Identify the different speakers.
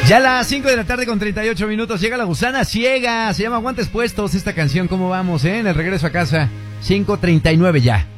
Speaker 1: Ya a las 5 de la tarde con 38 minutos llega La Gusana Ciega. Se llama Guantes Puestos esta canción. ¿Cómo vamos, en el regreso a casa? 5:39 ya.